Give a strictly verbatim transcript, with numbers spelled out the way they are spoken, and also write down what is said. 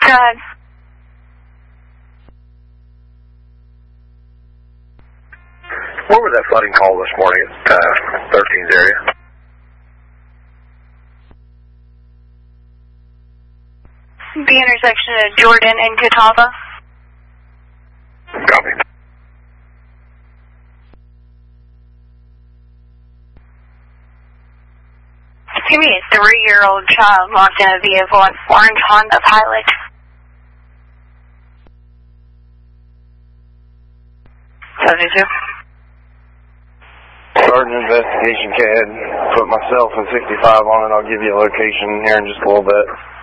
Go ahead. Where was that flooding call this morning at uh, thirteen's area? The intersection of Jordan and Catawba. Copy. Give me a three-year-old child locked in a vehicle in orange Honda Pilot. seventy-two. Start an investigation, C A D. Put myself and sixty-five on it. I'll give you a location here in just a little bit.